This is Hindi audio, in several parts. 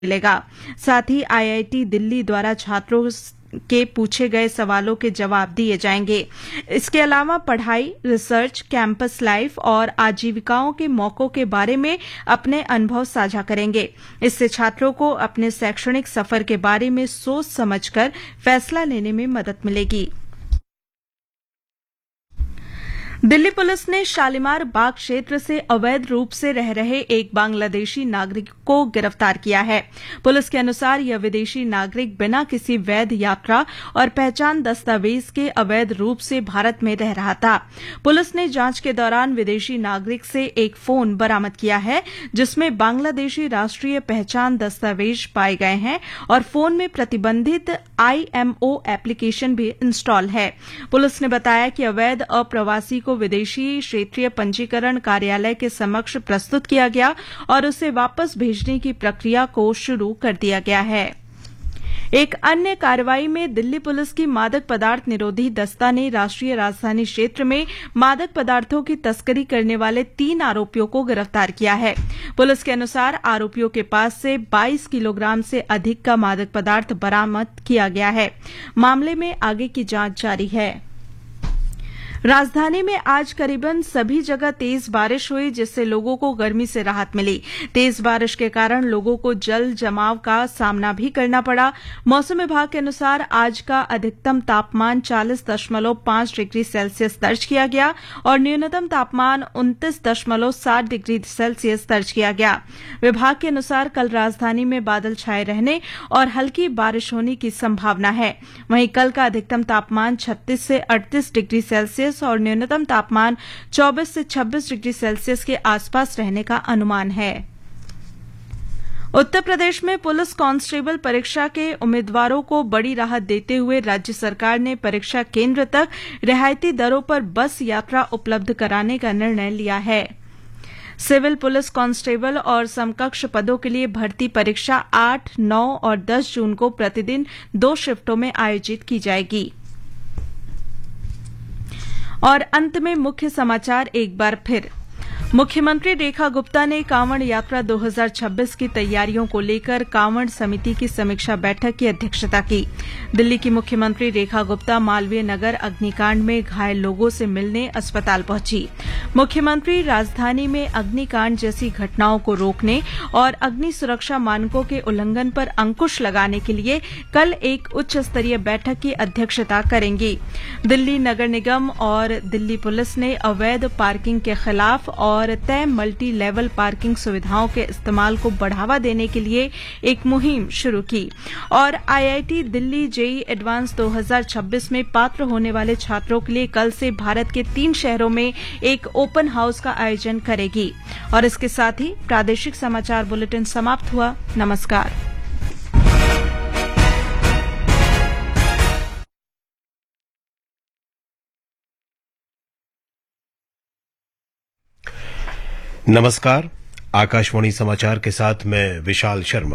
मिलेगा। साथ ही आईआईटी दिल्ली द्वारा छात्रों के पूछे गए सवालों के जवाब दिए जाएंगे। इसके अलावा पढ़ाई, रिसर्च, कैंपस लाइफ और आजीविकाओं के मौकों के बारे में अपने अनुभव साझा करेंगे। इससे छात्रों को अपने शैक्षणिक सफर के बारे में सोच समझकर फैसला लेने में मदद मिलेगी। दिल्ली पुलिस ने शालीमार बाग क्षेत्र से अवैध रूप से रह रहे एक बांग्लादेशी नागरिक को गिरफ्तार किया है। पुलिस के अनुसार यह विदेशी नागरिक बिना किसी वैध यात्रा और पहचान दस्तावेज के अवैध रूप से भारत में रह रहा था। पुलिस ने जांच के दौरान विदेशी नागरिक से एक फोन बरामद किया है जिसमें बांग्लादेशी राष्ट्रीय पहचान दस्तावेज पाए गए हैं और फोन में प्रतिबंधित IMO एप्लीकेशन भी इंस्टॉल है। पुलिस ने बताया कि अवैध अप्रवासी को विदेशी क्षेत्रीय पंजीकरण कार्यालय के समक्ष प्रस्तुत किया गया और उसे वापस भेजने की प्रक्रिया को शुरू कर दिया गया है। एक अन्य कार्रवाई में दिल्ली पुलिस की मादक पदार्थ निरोधी दस्ता ने राष्ट्रीय राजधानी क्षेत्र में मादक पदार्थों की तस्करी करने वाले 3 आरोपियों को गिरफ्तार किया है। पुलिस के अनुसार आरोपियों के पास से 22 किलोग्राम से अधिक का मादक पदार्थ बरामद किया गया है। मामले में आगे की जांच जारी है। राजधानी में आज करीबन सभी जगह तेज बारिश हुई जिससे लोगों को गर्मी से राहत मिली। तेज बारिश के कारण लोगों को जल जमाव का सामना भी करना पड़ा। मौसम विभाग के अनुसार आज का अधिकतम तापमान 40.5 डिग्री सेल्सियस दर्ज किया गया और न्यूनतम तापमान 29.7 डिग्री सेल्सियस दर्ज किया गया। विभाग के अनुसार कल राजधानी में बादल छाए रहने और हल्की बारिश होने की संभावना है। वहीं कल का अधिकतम तापमान 36 से 38 डिग्री सेल्सियस और न्यूनतम तापमान 24 से 26 डिग्री सेल्सियस के आसपास रहने का अनुमान है। उत्तर प्रदेश में पुलिस कांस्टेबल परीक्षा के उम्मीदवारों को बड़ी राहत देते हुए राज्य सरकार ने परीक्षा केंद्र तक रियायती दरों पर बस यात्रा उपलब्ध कराने का निर्णय लिया है। सिविल पुलिस कांस्टेबल और समकक्ष पदों के लिए भर्ती परीक्षा 8, 9 और 10 जून को प्रतिदिन 2 शिफ्टों में आयोजित की जाएगी। और अंत में मुख्य समाचार एक बार फिर। मुख्यमंत्री रेखा गुप्ता ने कांवड़ यात्रा 2026 की तैयारियों को लेकर कांवड़ समिति की समीक्षा बैठक की अध्यक्षता की। दिल्ली की मुख्यमंत्री रेखा गुप्ता मालवीय नगर अग्निकांड में घायल लोगों से मिलने अस्पताल पहुंची। मुख्यमंत्री राजधानी में अग्निकांड जैसी घटनाओं को रोकने और अग्नि सुरक्षा मानकों के उल्लंघन पर अंकुश लगाने के लिए कल एक उच्च स्तरीय बैठक की अध्यक्षता करेंगी। दिल्ली नगर निगम और दिल्ली पुलिस ने अवैध पार्किंग के खिलाफ और तय मल्टी लेवल पार्किंग सुविधाओं के इस्तेमाल को बढ़ावा देने के लिए एक मुहिम शुरू की। और आईआईटी दिल्ली जेईई एडवांस 2026 में पात्र होने वाले छात्रों के लिए कल से भारत के 3 शहरों में एक ओपन हाउस का आयोजन करेगी। और इसके साथ ही प्रादेशिक समाचार बुलेटिन समाप्त हुआ। नमस्कार। नमस्कार। आकाशवाणी समाचार के साथ मैं विशाल शर्मा।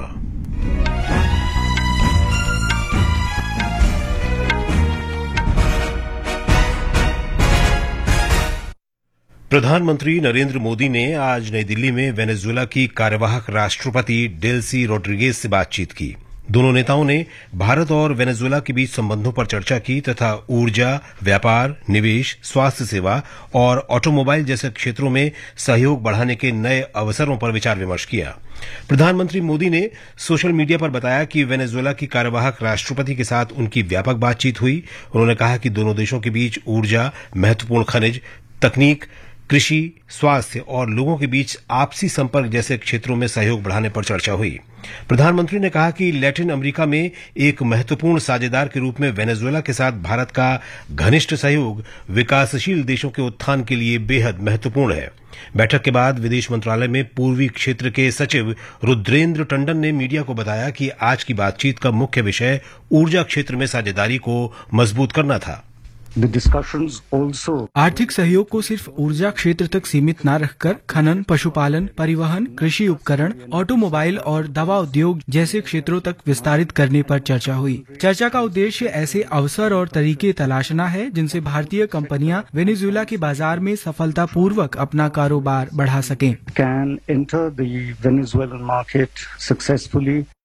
प्रधानमंत्री नरेंद्र मोदी ने आज नई दिल्ली में वेनेजुएला की कार्यवाहक राष्ट्रपति डेल्सी रोड्रिगेज से बातचीत की। दोनों नेताओं ने भारत और वेनेजुएला के बीच संबंधों पर चर्चा की तथा ऊर्जा, व्यापार, निवेश, स्वास्थ्य सेवा और ऑटोमोबाइल जैसे क्षेत्रों में सहयोग बढ़ाने के नए अवसरों पर विचार विमर्श किया। प्रधानमंत्री मोदी ने सोशल मीडिया पर बताया कि वेनेजुएला की कार्यवाहक राष्ट्रपति के साथ उनकी व्यापक बातचीत हुई। उन्होंने कहा कि दोनों देशों के बीच ऊर्जा, महत्वपूर्ण खनिज, तकनीक, कृषि, स्वास्थ्य और लोगों के बीच आपसी संपर्क जैसे क्षेत्रों में सहयोग बढ़ाने पर चर्चा हुई। प्रधानमंत्री ने कहा कि लैटिन अमेरिका में एक महत्वपूर्ण साझेदार के रूप में वेनेजुएला के साथ भारत का घनिष्ठ सहयोग विकासशील देशों के उत्थान के लिए बेहद महत्वपूर्ण है। बैठक के बाद विदेश मंत्रालय में पूर्वी क्षेत्र के सचिव रुद्रेंद्र टंडन ने मीडिया को बताया कि आज की बातचीत का मुख्य विषय ऊर्जा क्षेत्र में साझेदारी को मजबूत करना था। The discussions also आर्थिक सहयोग को सिर्फ ऊर्जा क्षेत्र तक सीमित न रखकर खनन, पशुपालन, परिवहन, कृषि उपकरण, ऑटोमोबाइल और दवा उद्योग जैसे क्षेत्रों तक विस्तारित करने पर चर्चा हुई। चर्चा का उद्देश्य ऐसे अवसर और तरीके तलाशना है जिनसे भारतीय कंपनियां वेनेजुएला के बाजार में सफलतापूर्वक अपना कारोबार बढ़ा सकें। can enter the Venezuelan market successfully